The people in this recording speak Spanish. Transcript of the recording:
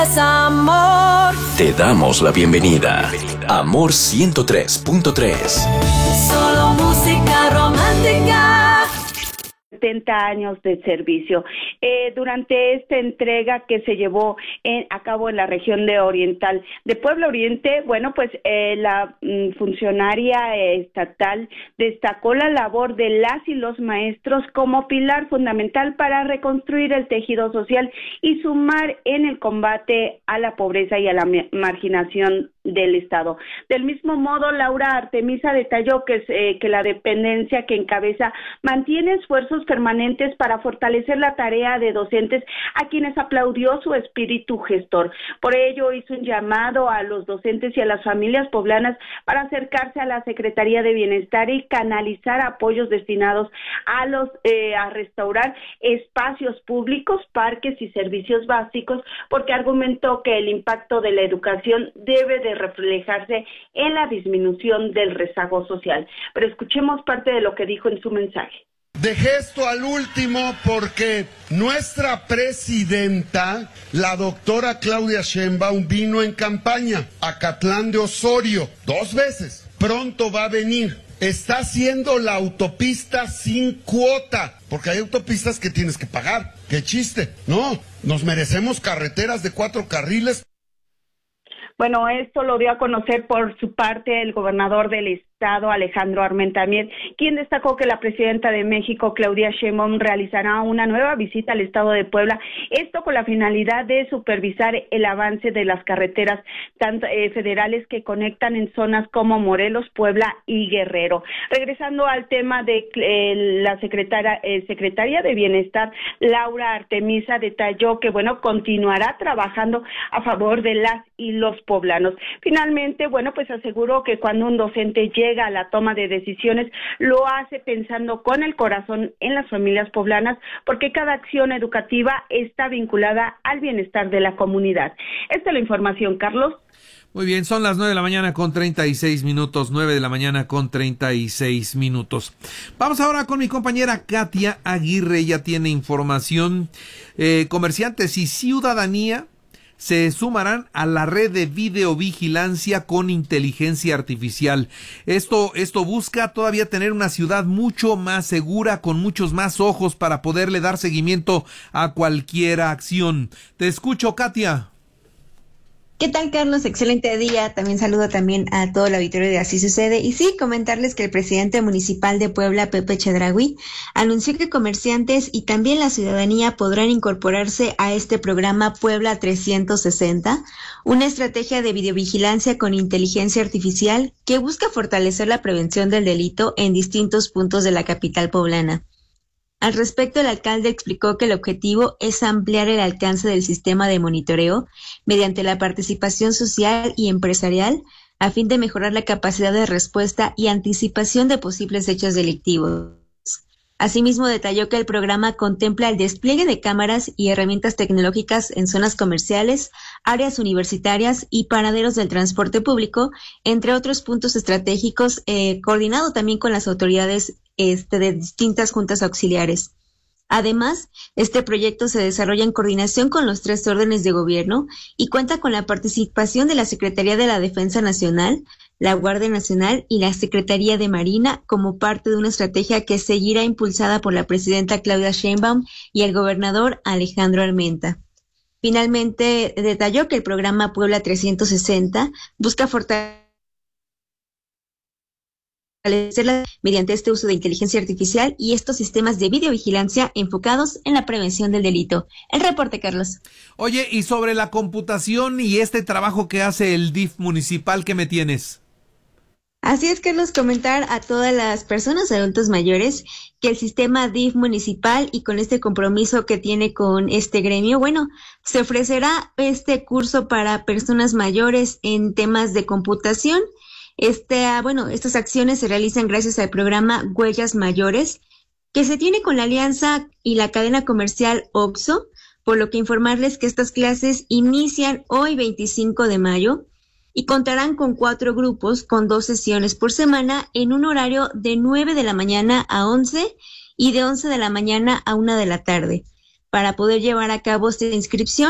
Amor. Te damos la bienvenida. Amor 103.3. Solo música romántica. 70 años de servicio. Durante esta entrega que se llevó a cabo en la región de Puebla Oriente, bueno, pues la funcionaria estatal destacó la labor de las y los maestros como pilar fundamental para reconstruir el tejido social y sumar en el combate a la pobreza y a la marginación del Estado. Del mismo modo, Laura Artemisa detalló que la dependencia que encabeza mantiene esfuerzos permanentes para fortalecer la tarea de docentes, a quienes aplaudió su espíritu gestor. Por ello, hizo un llamado a los docentes y a las familias poblanas para acercarse a la Secretaría de Bienestar y canalizar apoyos destinados a restaurar espacios públicos, parques y servicios básicos, porque argumentó que el impacto de la educación debe de reflejarse en la disminución del rezago social. Pero escuchemos parte de lo que dijo en su mensaje. Dejé esto al último porque nuestra presidenta, la doctora Claudia Sheinbaum, vino en campaña a Catlán de Osorio 2 veces. Pronto va a venir. Está haciendo la autopista sin cuota, porque hay autopistas que tienes que pagar. ¡Qué chiste! No, nos merecemos carreteras de 4 carriles. Bueno, esto lo dio a conocer por su parte el gobernador del Estado, Alejandro Armenta Mier, quien destacó que la presidenta de México, Claudia Sheinbaum, realizará una nueva visita al Estado de Puebla, esto con la finalidad de supervisar el avance de las carreteras tanto federales que conectan en zonas como Morelos, Puebla y Guerrero. Regresando al tema de la secretaria de Bienestar, Laura Artemisa, detalló que, bueno, continuará trabajando a favor de las y los poblanos. Finalmente, bueno, pues aseguró que cuando un docente llega a la toma de decisiones, lo hace pensando con el corazón en las familias poblanas, porque cada acción educativa está vinculada al bienestar de la comunidad. Esta es la información, Carlos. Muy bien, son las 9 de la mañana con 36 minutos, 9 de la mañana con 36 minutos. Vamos ahora con mi compañera Katia Aguirre, ella tiene información. Comerciantes y ciudadanía se sumarán a la red de videovigilancia con inteligencia artificial. Esto busca todavía tener una ciudad mucho más segura, con muchos más ojos para poderle dar seguimiento a cualquier acción. Te escucho, Katia. ¿Qué tal, Carlos? Excelente día. También saludo a todo el auditorio de Así Sucede. Y sí, comentarles que el presidente municipal de Puebla, Pepe Chedraui, anunció que comerciantes y también la ciudadanía podrán incorporarse a este programa Puebla 360, una estrategia de videovigilancia con inteligencia artificial que busca fortalecer la prevención del delito en distintos puntos de la capital poblana. Al respecto, el alcalde explicó que el objetivo es ampliar el alcance del sistema de monitoreo mediante la participación social y empresarial a fin de mejorar la capacidad de respuesta y anticipación de posibles hechos delictivos. Asimismo, detalló que el programa contempla el despliegue de cámaras y herramientas tecnológicas en zonas comerciales, áreas universitarias y paraderos del transporte público, entre otros puntos estratégicos, coordinado también con las autoridades de distintas juntas auxiliares. Además, este proyecto se desarrolla en coordinación con los 3 órdenes de gobierno y cuenta con la participación de la Secretaría de la Defensa Nacional, la Guardia Nacional y la Secretaría de Marina como parte de una estrategia que seguirá impulsada por la presidenta Claudia Sheinbaum y el gobernador Alejandro Armenta. Finalmente, detalló que el programa Puebla 360 busca fortalecerla mediante este uso de inteligencia artificial y estos sistemas de videovigilancia enfocados en la prevención del delito. El reporte, Carlos. Oye, y sobre la computación y este trabajo que hace el DIF municipal, ¿qué me tienes? Así es, Carlos, comentar a todas las personas adultos mayores que el sistema DIF municipal y con este compromiso que tiene con este gremio, bueno, se ofrecerá este curso para personas mayores en temas de computación. Estas acciones se realizan gracias al programa Huellas Mayores, que se tiene con la alianza y la cadena comercial OXXO, por lo que informarles que estas clases inician hoy 25 de mayo y contarán con 4 grupos con 2 sesiones por semana en un horario de 9 de la mañana a 11 y de 11 de la mañana a 1 de la tarde. Para poder llevar a cabo esta inscripción,